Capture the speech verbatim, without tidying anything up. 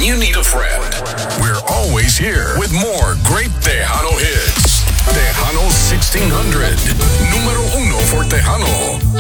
you need a friend. We're always here with more great Tejano hits. Tejano sixteen hundred. Número uno for Tejano.